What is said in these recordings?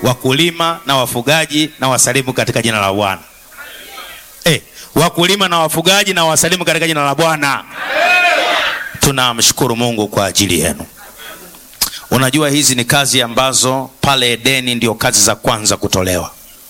Wakulima na wafugaji na wasalimu katika jina la Bwana. Wakulima na wafugaji na wasalimu katika jina la Bwana. Tunamshukuru Mungu kwa ajili yenu. Unajua hizi ni kazi ambazo pale Edeni ndio kazi za kwanza kutolewa.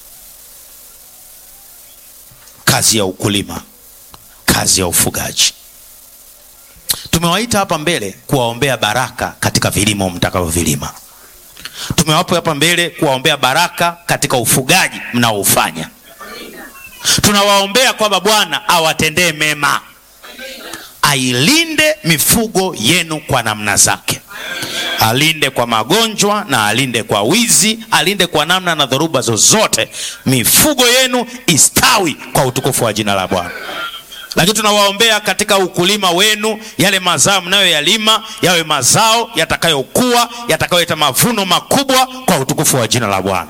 Kazi ya ukulima, kazi ya ufugaji. Tumewaita hapa mbele kuwaombea baraka katika vilimo mtakavyovilima. Tumewapa hapa mbele kuwaombea baraka katika ufugaji mnaoufanya. Tunawaombea kwamba Bwana awatendee mema. Ailinde mifugo yenu kwa namna zake. Alinde kwa magonjwa na alinde kwa wizi, alinde kwa namna na dhoruba zozote. Mifugo yenu istawi kwa utukufu wa jina la Bwana. Lakini tunawaombea katika ukulima wenu, yale mazao mnayoyalima yawe mazao yatakayokuwa, yatakayoleta mavuno makubwa kwa utukufu wa jina la Bwana.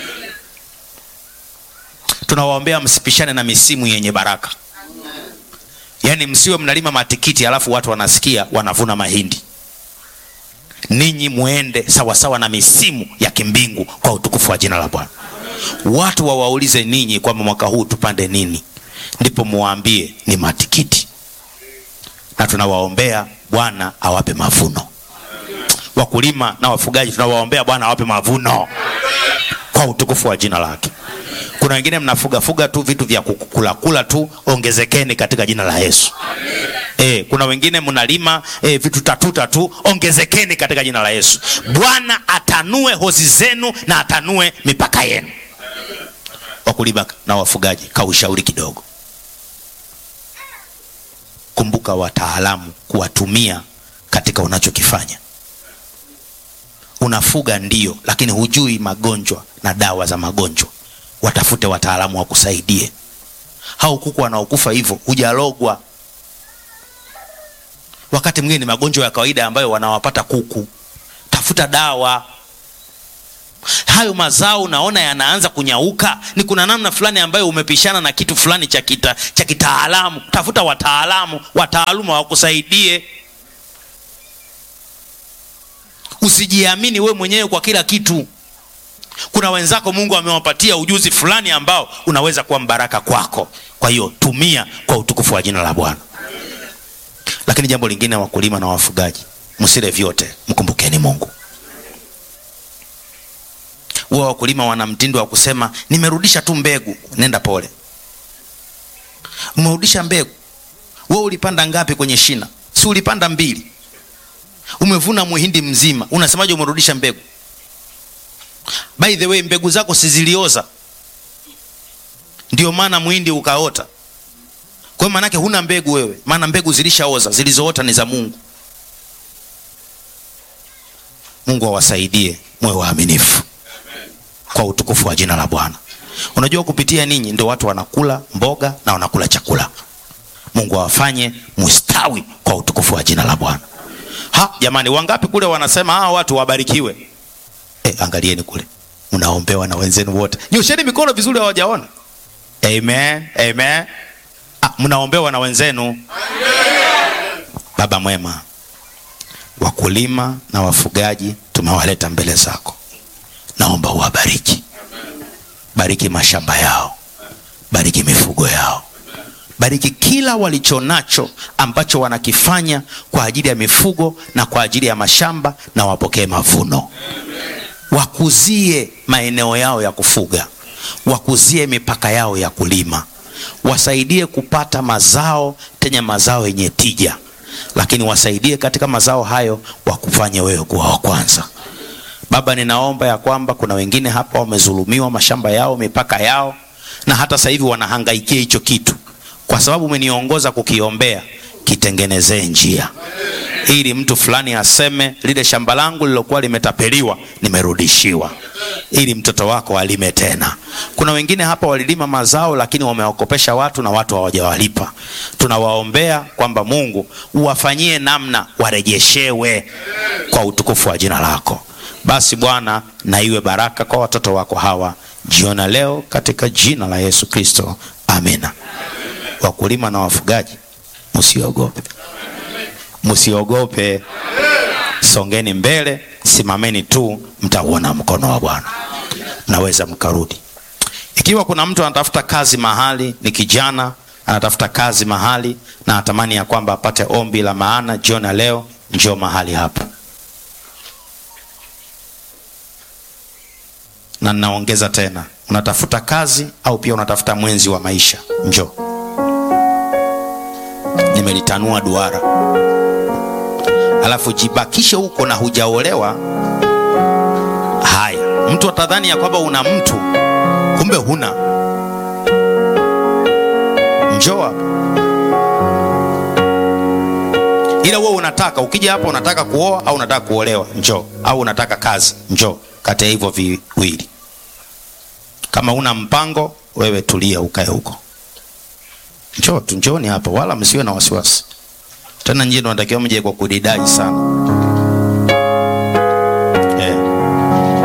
Tunawaombea msipishane na misimu yenye baraka. Yaani msiwe mnalima matikiti alafu watu wanasikia wanavuna mahindi. Ninyi muende sawa sawa na misimu ya kimbingu kwa utukufu wa jina la Bwana. Watu wawaulize ninyi kwamba mwaka huu tupande nini, ndipo muwaambie ni matikiti. Na tunawaombea Bwana awape mavuno. Wakulima na wafugaji tunawaombea Bwana awape mavuno kwa utukufu wa jina lake. Kuna wengine mnafuga tu vitu vya kula tu, ongezekeni katika jina la Yesu. Kuna wengine mnalima vitu tatuta tu, ongezekeni katika jina la Yesu. Bwana atanue hozi zenu na atanue mipaka yenu. Wakulima na wafugaji, kaushauri kidogo. Kumbuka wataalamu kuwatumia katika unachokifanya. Unafuga ndio, lakini hujui magonjwa na dawa za magonjwa. Watafute wataalamu wakusaidie. Hao kuku wanaokufa hivyo hujalogwa. Wakati mwingine ni magonjwa ya kawaida ambayo wanawapata kuku. Tafuta dawa. Hayo mazao unaona yanaanza kunyauka, ni kuna namna fulani ambayo umepishana na kitu fulani cha kitaalamu. Tafuta wataalamu wakusaidie. Usijiamini we mwenyewe kwa kila kitu. Kuna wenzako Mungu amewapatia ujuzi fulani ambao unaweza kuwa mbaraka kwako. Kwa hiyo tumia kwa utukufu wa jina la Bwana. Lakini jambo lingine, wakulima na wafugaji, msile vyote, mkumbukeni Mungu. Wao wakulima wana mtindo wa kusema nimerudisha tu mbegu. Nenda pole. Umerudisha mbegu. Wewe ulipanda ngapi kwenye shina? Si ulipanda 2. Umevuna muhindi mzima. Unasemaje umerudisha mbegu? By the way, mbegu zako si zilioza? Ndio maana muhindi ukaota. Kwa maana yake huna mbegu wewe, maana mbegu zilishaoza, zilizoota ni za Mungu. Mungu awasaidie mwe waaminifu kwa utukufu wa jina la Bwana. Unajua kupitia ninyi ndio watu wanakula mboga na wanakula chakula. Mungu awafanye mustawi kwa utukufu wa jina la Bwana. Jamani, wangapi kule wanasema watu wabarikiwe? Angalieni kule. Mnaombewa na wenzenu wote. Nyosheni mikono vizuri, hawajaona. Amen. Amen. Mnaombewa na wenzenu. Amen. Baba mwema, wakulima na wafugaji tumewaleta mbele zako. Naomba uwabariki. Bariki mashamba yao. Bariki mifugo yao. Bariki kila walichonacho ambacho wanakifanya kwa ajili ya mifugo na kwa ajili ya mashamba, na wapokee mavuno. Wakuzie maeneo yao ya kufuga. Wakuzie mipaka yao ya kulima. Wasaidie kupata mazao, tena mazao yenye tija. Lakini wasaidie katika mazao hayo wakufanye wewe kuwa wa kwanza. Baba, ninaomba ya kwamba kuna wengine hapa wamezulumiwa mashamba yao, mipaka yao, na hata sasa hivi wanahangaikia hicho kitu. Kwa sababu umeniongoza kukiombea, kitengenezee njia. Ili mtu fulani aseme lile shamba langu lilokuwa limetapeliwa nimerudishiwa. Ili mtoto wako alime tena. Kuna wengine hapa walilima mazao lakini wamewakopesha watu na watu hawajawalipa. Tunawaombea kwamba Mungu uwafanyie namna warejeshewe kwa utukufu wa jina lako. Basi Bwana, na iwe baraka kwa watoto wako hawa jiona leo katika jina la Yesu Kristo. Amina. Wakulima na wafugaji, msiogope. Msiogope. Songeni mbele, simameni tu, mtauona mkono wa Bwana. naweza mkarudi. Ikiwa kuna mtu anatafuta kazi mahali, ni kijana anatafuta kazi mahali na anatamani ya kwamba apate ombi la maana jioni leo, njoo mahali hapa. Na ninaongeza tena, unatafuta kazi au pia unatafuta mwenzi wa maisha, njoo. Nimelitanua duara. Alafu jibakishe huko na hujaolewa. Haya, mtu atadhani ya kwamba una mtu, kumbe huna. Njoo. Ila wewe unataka, ukija hapa unataka kuoa au unataka kuolewa, njoo. Au unataka kazi, njoo. Kati ya hivyo viwili. Kama una mpango, wewe tulia ukae huko. Njoo, njooni hapa, wala msiwe na wasiwasi. Tena nyinyi ndio mnatakiwa mje kwa kudidai sana.